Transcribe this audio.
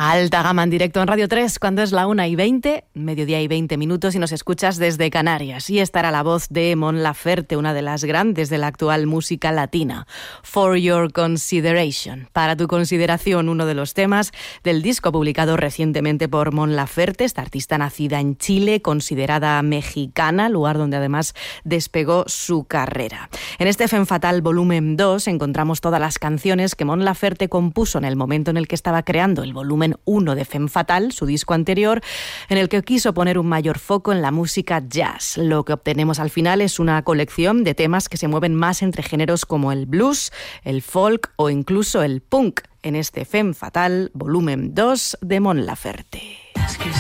Alta Gama en directo en Radio 3 cuando es la 1:20, mediodía y 20 minutos, y nos escuchas desde Canarias. Y estará la voz de Mon Laferte, una de las grandes de la actual música latina. For Your Consideration. Para tu consideración, uno de los temas del disco publicado recientemente por Mon Laferte, esta artista nacida en Chile, considerada mexicana, lugar donde además despegó su carrera. En este Femme Fatale volumen 2 encontramos todas las canciones que Mon Laferte compuso en el momento en el que estaba creando el volumen 1 de Femme Fatale, su disco anterior, en el que quiso poner un mayor foco en la música jazz. Lo que obtenemos al final es una colección de temas que se mueven más entre géneros como el blues, el folk o incluso el punk, en este Femme Fatale volumen 2 de Mon Laferte.